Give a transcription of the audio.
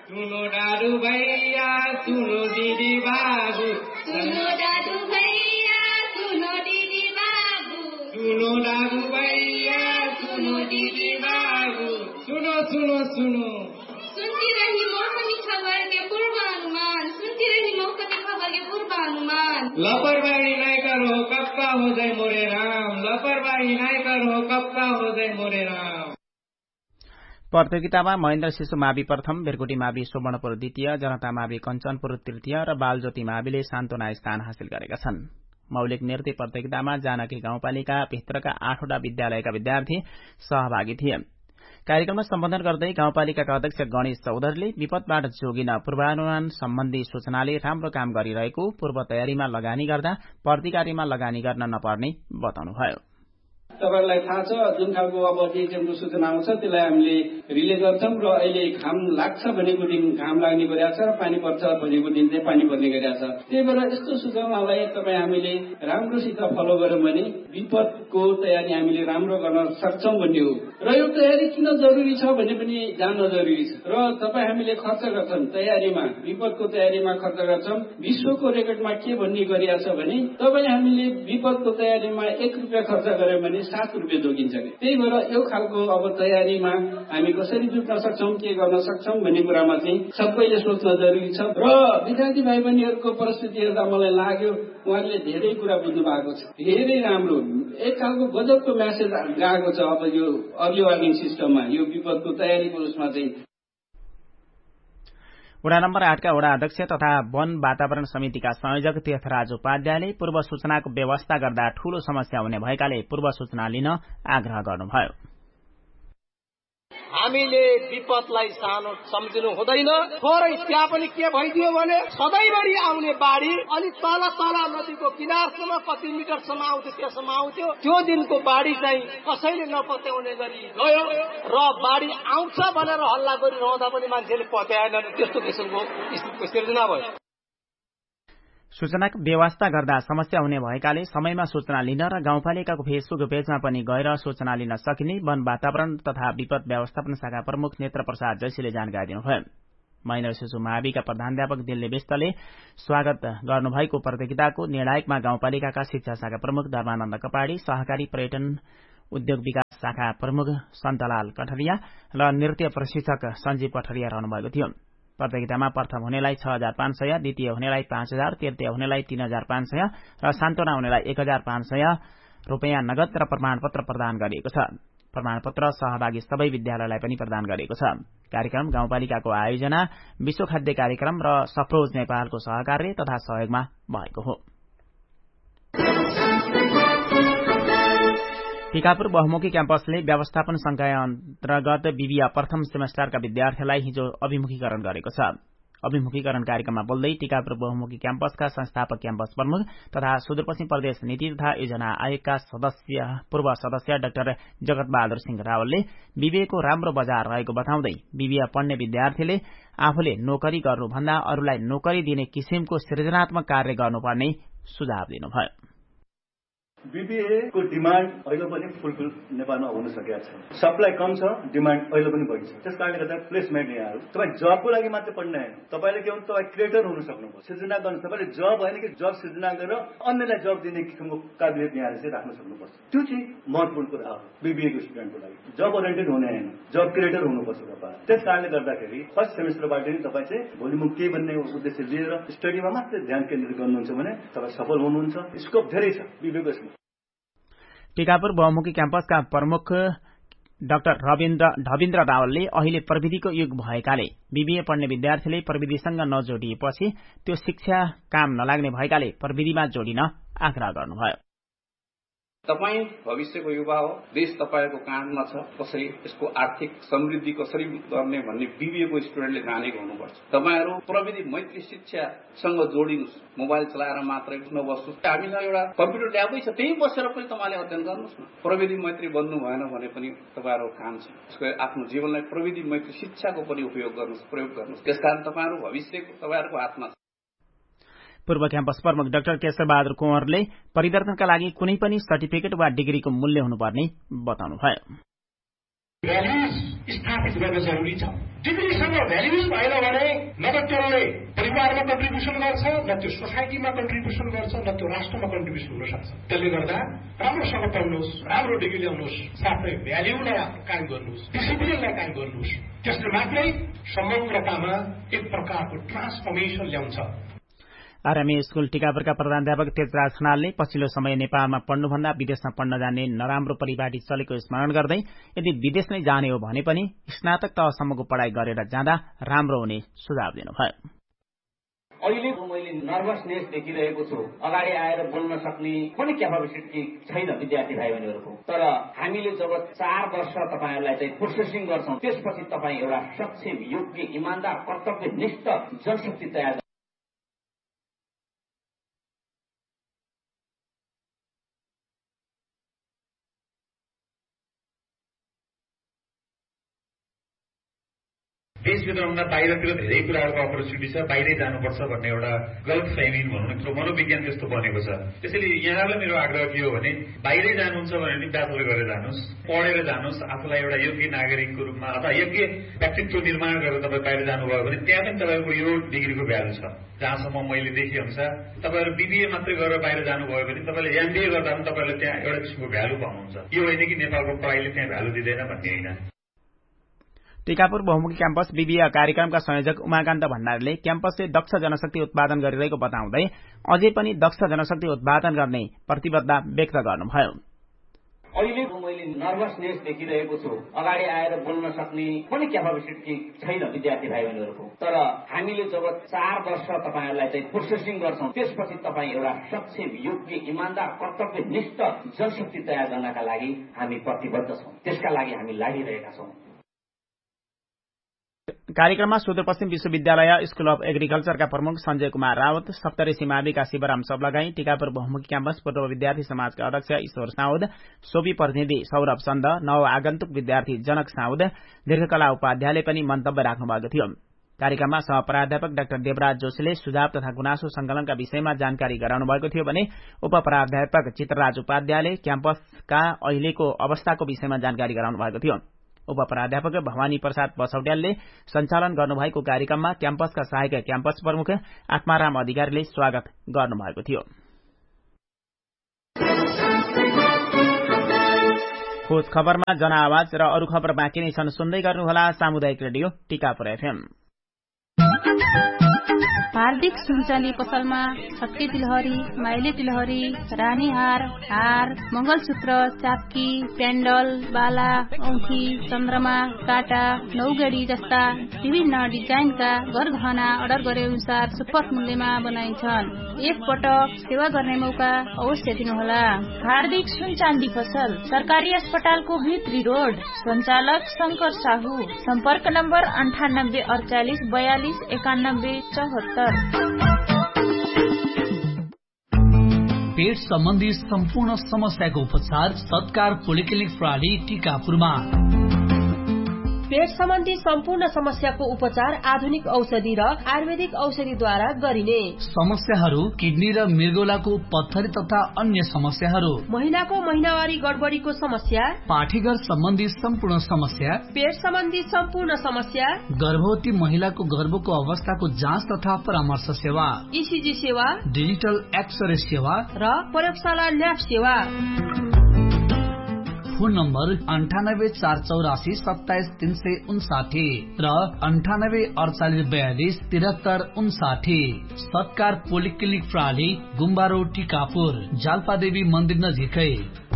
सुनो दादु भैया सुनो दिदी बाबू सुनो दादु भैया सुनो दिदी बाबू सुनो दादु भैया सुनो दिदी बाबू सुनो सुनो सुनो सुनती रही मौसमी खबर के पूर्वानुमान सुनती रही मौसमी खबर के पूर्वानुमान लापरवाही नहीं करो कब का हो जाए मोरे राम लापरवाही नहीं करो कब का हो जाए मोरे राम। प्रतियोगितामा महेन्द्र शिशु मावि प्रथम, बेरगुटी मावि सुवर्णपुर द्वितीय, जनता मावि कञ्चनपुर तृतीय र बालज्योति माविले सान्तोना स्थान हासिल गरेका छन्। मौलिक नृत्य प्रतियोगितामा जानकी गाउँपालिका भित्रका 8वटा विद्यालयका विद्यार्थी सहभागी थिए। कार्यक्रममा सम्बोधन गर्दै गाउँपालिकाका अध्यक्ष गणेश चौधरीले विपदबाट जोगिन पूर्वानुमान सम्बन्धी सूचनाले राम्रो काम गरिरहेको, पूर्व तयारीमा लगानी गर्दा प्रतिकारीमा लगानी गर्न नपर्ने बताउनुभयो। तपाईहरुलाई थाहा छ जुन खालको अब डिएचएमको सूचना आउँछ त्यसलाई हामीले रिले गर्छौं र अहिले घाम लाग्छ भनेको दिन घाम लाग्ने गरेको छ र पानी पर्छ भनेको दिन चाहिँ पानी पर्ने गरेको छ। त्यही भएर यस्तो सूचनालाई तपाई हामीले राम्रोसित फलो गर्यौं भने विपदको तयारी हामीले राम्रो गर्न सक्छौं भन्ने हो। र यो तयारी किन जरुरी छ भन्ने पनि जान्न जरुरी छ। र तपाई हामीले खर्च गर्छौं तयारीमा विपदको तयारीमा खर्च गर्छौं विश्वको रेकर्डमा के भन्ने गरिएको छ भने तपाईले हामीले विपदको तयारीमा 1 रुपैयाँ खर्च गर्यौं भने 7 रुपैयाँ जोगिन्छ। त्यही भएर यो खालको अब तयारीमा हामी कसरी जुट्न सक्छौं के गर्न सक्छौं भन्ने कुरामा चाहिँ सबैले सोच्न जरुरी छ। र विद्यार्थी भाइ बहिनीहरुको परिस्थिति हेर्दा मलाई लाग्यो उहाँले धेरै कुरा बुझ्नु भएको छ। धेरै राम्रो एक खालको गजबको मेसेज गएको छ। अब यो अर्ली वार्निङ सिस्टममा यो विपदको तयारीको उसमा चाहिँ वडा नम्बर 8 का वडा अध्यक्ष तथा वन वातावरण समितिका संयोजक तीर्थराज उपाध्यायले पूर्व सूचनाको व्यवस्था गर्दा ठूलो समस्या हुने भएकाले पूर्व सूचना लिन आग्रह गर्नुभयो। हामीले विपदलाई सानो सम्झिनु हुँदैन। थोरै त्यहाँ पनि के भइदियो भने सधैँभरि आउने बाढी अनि तल तल नदीको किनारसम्म कति मिटरसम्म आउँथ्यो त्यससम्म आउँथ्यो। त्यो दिनको बाढी चाहिँ कसैले नपत्याउने गरी गयो र बाढी आउँछ भनेर हल्ला गरिरहँदा पनि मान्छेले पत्याएनन्। त्यस्तो किसिमको स्थितिको सिर्जना भयो। सूचनाको व्यवस्था गर्दा समस्या हुने भएकाले समयमा सूचना लिन र गाउँपालिकाको फेसबुक पेजमा पनि गएर सूचना लिन सकिने वन वातावरण तथा विपद व्यवस्थापन शाखा प्रमुख नेत्र प्रसाद जैसीले जानकारी दिनुभयो। महेन्द्र शिशु माविका प्रधानाध्यापक दिल्ली विष्टले स्वागत गर्नुभएको प्रतियोगिताको निर्णायकमा गाउँपालिकाका शिक्षा शाखा प्रमुख धर्मानन्द कपाडी, सहकारी पर्यटन उद्योग विकास शाखा प्रमुख सन्तलाल कठरिया र नृत्य प्रशिक्षक सञ्जीव कठरिया रहनुभएको थियो। प्रतियोगितामा प्रथम हुनेलाई 6500, द्वितीय हुनेलाई 5000, तृतीय हुनेलाई 3500 र सान्तोना हुनेलाई 1500 रुपैयाँ नगद र प्रमाणपत्र प्रदान गरिएको छ। प्रमाणपत्र सहभागी सबै विद्यालयलाई पनि प्रदान गरिएको छ। कार्यक्रम गाउँपालिकाको आयोजना, विश्व खाद्य कार्यक्रम र सफ्रोज नेपालको सहकार्य तथा सहयोगमा भएको हो। टीकापुर बहुमुखी क्याम्पसले व्यवस्थापन संकाय अन्तर्गत बीबीए प्रथम सेमेस्टरका विद्यार्थीलाई हिजो अभिमुखीकरण गरेको छ। अभिमुखीकरण कार्यक्रममा बोल्दै टीकापुर बहुमुखी क्याम्पसका संस्थापक क्याम्पस प्रमुख तथा सुदूरपश्चिम प्रदेश नीति तथा योजना आयोगका पूर्व सदस्य डाक्टर जगतबहादुर सिंह रावलले बीबीएको राम्रो बजार रहेको बताउँदै बीबीए पढ्ने विद्यार्थीले आफूले नोकरी गर्नुभन्दा अरूलाई नोकरी दिने किसिमको सृजनात्मक कार्य गर्नुपर्ने सुझाव दिनुभयो। बीबीए को डिमान्ड अहिले पनि फुलफिल नेपालमा हुन सकेको छ। सप्लाई कम छ, डिमान्ड अहिले पनि बढी छ। त्यसकारणले गर्दा प्लेसमेन्ट यहाँहरु तपाई जबको लागि मात्र पढ्न हैन, तपाईले के हुन्छ तपाई क्रिएटर हुन सक्नुपर्छ। सृजना गर्न तपाईले जब हैन कि जब सृजना गरेर अन्यलाई जब दिने किसिमको काबिलियत यहाँले चाहिँ राख्न सक्नुपर्छ। त्यो चाहिँ महत्त्वपूर्ण कुरा हो बीबीए को स्टुडेन्टको लागि। जब ओरिएन्टेड हुने हैन, जब क्रिएटर हुनुपर्छ तपाई। त्यसकारणले गर्दाखेरि फर्स्ट सेमेस्टरबाट नै तपाई चाहिँ भोलि म के भन्ने उद्देश्य लिएर स्टडीमा मात्र ध्यान केन्द्रित गर्नुहुन्छ भने तपाई सफल हुनुहुन्छ। स्कोप धेरै छ बीबीए। टीकापुर बहुमुखी क्याम्पसका प्रमुख डाक्टर ढविन्द्र रावलले अहिले प्रविधिको युग भएकाले बीबीए पढ्ने विद्यार्थीले प्रविधिसँग नजोडिएपछि त्यो शिक्षा काम नलाग्ने भएकाले प्रविधिमा जोडिन आग्रह गर्नुभयो। तपाई भविष्यको युवा हो, देश तपाईको काँधमा छ। कसरी यसको आर्थिक समृद्धि कसरी गर्ने भन्ने बीबीए को स्टुडेन्टले जानेको हुनुपर्छ। तपाईहरु प्रविधि मैत्री शिक्षासँग जोडिनुस्। मोबाइल चलाएर मात्रै नबस्नुस्। हामीलाई एउटा कम्प्युटर ल्याबै छ, त्यही बसेर पनि तपाईले अध्ययन गर्नुस् न। प्रविधि मैत्री बन्नु भएन भने पनि तपाईहरुको काम छ यसको आफ्नो जीवनलाई प्रविधि मैत्री शिक्षाको पनि उपयोग गर्नुस्, प्रयोग गर्नुस्। त्यसकारण तपाईहरु भविष्यको तपाईहरुको हातमा छ। पूर्व क्याम्पस प्रमुख डाक्टर केशरबहादुर कुँवरले परिवर्तनका लागि कुनै पनि सर्टिफिकेट वा डिग्रीको मूल्य हुनुपर्ने बताउनुभयो। भ्याल्युज स्थापित गर्न जरुरी छ। डिग्रीसँग भ्याल्युज भएन भने न त त्यसले परिवारमा कन्ट्रिब्युसन गर्छ, न त्यो सोसाइटीमा कन्ट्रिब्युसन गर्छ, न त्यो राष्ट्रमा कन्ट्रिब्युसन हुन सक्छ। त्यसले गर्दा राम्रोसँग पढ्नुहोस्, राम्रो डिग्री ल्याउनुहोस्, साथै भ्याल्युलाई कायम गर्नुहोस्, डिसिप्लिनलाई कायम गर्नुहोस्। त्यसले मात्रै समग्रतामा एक प्रकारको ट्रान्सफर्मेसन ल्याउँछ। आरएमए स्कूल टीकापुरका प्रधानाध्यापक तेजराज खनालले पछिल्लो समय नेपालमा पढ्नुभन्दा विदेशमा पढ्न जाने नराम्रो परिपाटी चलेको स्मरण गर्दै यदि विदेश नै जाने हो भने पनि स्नातक तहसम्मको पढ़ाई गरेर जाँदा राम्रो हुने सुझाव दिनुभयो। अहिले मैले नर्भसनेस देखिरहेको छु। अगाडि आएर बोल्न सक्ने पनि क्यापासिटी छैन विद्यार्थी भाइ बहिनीहरूको। तर हामीले जब 4 वर्ष तपाईहरुलाई चाहिँ प्रोसेसिङ गर्छौं, त्यसपछि तपाई एउटा सक्षम, योग्य, इमानदार, कर्तव्यनिष्ठ जनशक्ति तयार देशभित्रभन्दा बाहिरतिर धेरै कुराहरूको अपर्च्युनिटी छ, बाहिरै जानुपर्छ भन्ने एउटा गलत फहमी भनौँ, मनोविज्ञान त्यस्तो बनेको छ। त्यसैले यहाँलाई मेरो आग्रह के हो भने बाहिरै जानुहुन्छ भने नि ब्याचलर गरेर जानुहोस्, पढेर जानुहोस्, आफूलाई एउटा योग्य नागरिकको रूपमा अथवा योग्य व्यक्तित्व निर्माण गरेर तपाईँ बाहिर जानुभयो भने त्यहाँ पनि तपाईँको यो डिग्रीको भ्यालु छ। जहाँसम्म मैले देखे अनुसार तपाईँहरू बीबीए मात्रै गरेर बाहिर जानुभयो भने तपाईँले एमबीए गर्दा पनि तपाईँले त्यहाँ एउटा किसिमको भ्यालु पाउनुहुन्छ। यो होइन कि नेपालको पढाइले त्यहाँ भ्यालु दिँदैन भन्ने होइन। टीकापुर बहुमुखी क्याम्पस बीबीए कार्यक्रमका संयोजक उमाकान्त भण्डारीले क्याम्पसले दक्ष जनशक्ति उत्पादन गरिरहेको बताउँदै अझै पनि दक्ष जनशक्ति उत्पादन गर्ने प्रतिबद्धता व्यक्त गर्नुभयो। अहिले मैले नर्भसनेस देखिरहेको छु। अगाडि आएर बोल्न सक्ने पनि क्यापासिटी छैन विद्यार्थी भाइ बहिनीहरूको। तर हामीले जब 4 वर्ष तपाईहरुलाई चाहिँ प्रोसेसिङ गर्छौं, त्यसपछि तपाई एउटा सक्षम, योग्य, इमानदार, कर्तव्यनिष्ठ जनशक्ति तयार गर्नका लागि हामी प्रतिबद्ध छौं। त्यसका लागि हामी लागिरहेका छौं। कार्यक्रममा सुदूरपश्चिम विश्वविद्यालय स्कूल अफ एग्रिकल्चरका प्रमुख संजय कुमार रावत, सप्तऋषि माविका शिवराम सबलगाई, टीकापुर बहुमुखी क्याम्पस पूर्व विद्यार्थी समाजका अध्यक्ष ईश्वर साउद, सोभी प्रतिनिधि सौरभ चन्द, नव आगन्तुक विद्यार्थी जनक साउद, दीर्घकला उपाध्यायले पनि मन्तव्य राख्नु भएको थियो। कार्यक्रममा सहप्राध्यापक डाक्टर देवराज जोशीले सुझाव तथा गुनासो संकलनका विषयमा जानकारी गराउनु भएको थियो भने उपप्राध्यापक चित्रराज उपाध्यायले क्याम्पसका अहिलेको अवस्थाको विषयमा जानकारी गराउनु भएको थियो। उपप्राध्यापक भवानी प्रसाद बसौट्यालले सञ्चालन गर्नुभएको कार्यक्रममा क्याम्पसका सहायक क्याम्पस प्रमुख आत्माराम अधिकारीले स्वागत गर्नुभएको थियो। खोज खबरमा जनआवाज र अरू खबर बाँकी नै छन्, सुन्दै गर्नुहोला सामुदायिक रेडियो टीकापुर एफएम। हार्दिक सुनचानी पसलमा छक्के तिलहरी, माइली तिलहरी, रानीहार, हार, मंगलसूत्र, चाप्की, पेन्डल, बाला, औंठी, चन्द्रमा, काटा, नौगडी जस्ता विभिन्न डिजाइनका गरगहना अर्डर गरे अनुसार सुपथ मूल्यमा बनाइन्छन्। एक पटक सेवा गर्ने मौका अवश्य दिनुहोला। हार्दिक सुनचाँदी पसल, सरकारी अस्पतालको भित्री रोड, सञ्चालक शंकर साहू, सम्पर्क नम्बर 98 48 42 91 74। पेट सम्बन्धी सम्पूर्ण समस्याको उपचार सत्कार पोलिक्लिनिक प्रणाली टीकापुरमा। पेट सम्बन्धी सम्पूर्ण समस्याको उपचार आधुनिक औषधि र आयुर्वेदिक औषधिद्वारा गरिने। समस्याहरू किडनी र मृगौलाको पत्थरी तथा अन्य समस्याहरू, महिलाको महिनावारी गडबडीको समस्या, पाठीघर सम्बन्धी सम्पूर्ण समस्या, पेट सम्बन्धी सम्पूर्ण समस्या, गर्भवती महिलाको गर्भको अवस्थाको जाँच तथा परामर्श सेवा, ईसीजी सेवा, डिजिटल एक्सरे सेवा र प्रयोगशाला ल्याब सेवा। फोन नम्बर 98 484 27 359 र 98 48 42 73 59। सत्कार पोलिक्लिनिक प्रणाली, गुम्बा रोड टीकापुर, जाल्पादेवी मन्दिर नजिकै।